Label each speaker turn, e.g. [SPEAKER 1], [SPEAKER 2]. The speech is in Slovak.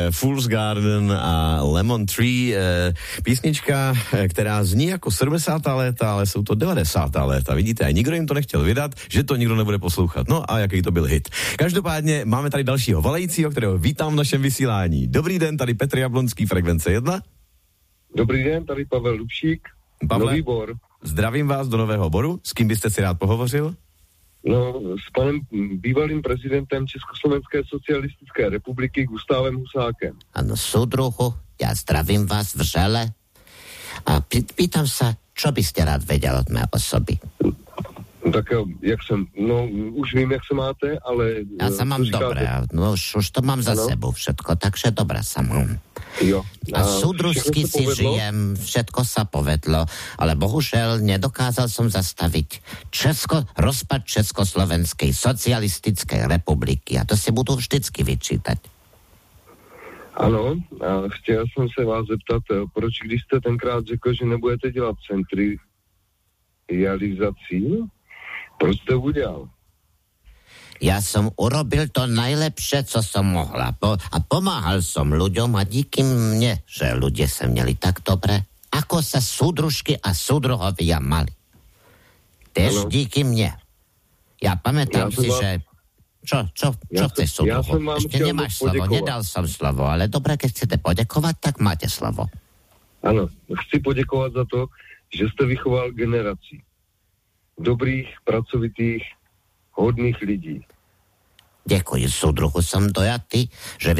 [SPEAKER 1] Fool's Garden a Lemon Tree, písnička, která zní jako 70. léta, ale jsou to 90. léta. Vidíte, a nikdo jim to nechtěl vydat, že to nikdo nebude poslouchat. No a jaký to byl hit. Každopádně máme tady dalšího volajícího, kterého vítám v našem vysílání. Dobrý den, tady Petr Jablonský, Frekvence 1.
[SPEAKER 2] Dobrý den, tady Pavel Lubšík, Nový Bor.
[SPEAKER 1] Zdravím vás do Nového Boru. S kým byste si rád pohovořil?
[SPEAKER 2] No, s panem bývalým prezidentem Československé socialistické republiky Gustávem Husákem.
[SPEAKER 3] Áno, súdruhu, ja zdravím vás vřele a pýtam sa, čo by ste rád vedel od mojej osoby?
[SPEAKER 2] Tak už vím, jak se máte, ale...
[SPEAKER 3] Ja sa mám dobre, no už to mám za sebou všetko, takže dobre sa mám.
[SPEAKER 2] Jo.
[SPEAKER 3] A súdružsky si žijem, všetko sa povedlo, ale bohužel nedokázal som zastaviť rozpad Československej socialistickej republiky a to si budú vždycky vyčítať.
[SPEAKER 2] Ano, a chtěl jsem se vás zeptat, proč když jste tenkrát řekl, že nebudete dělat centralizaci, proč to udělal?
[SPEAKER 3] Ja som urobil to najlepšie, co som mohla. A pomáhal som ľuďom a díky mne, že ľudia sa měli tak dobre, ako sa súdružky a súdruhovia mali. Tež díky mne. Ja pamätám si, že... Čo chceš, súdruho? Ešte nemáš slovo, nedal som slovo, ale dobre, keď chcete poďakovať, tak máte slovo.
[SPEAKER 2] Ano, chci poděkovat za to, že jste vychoval generaci dobrých, pracovitých, hodných lidí.
[SPEAKER 3] Ďakujem, súdruhu, som dojatý, že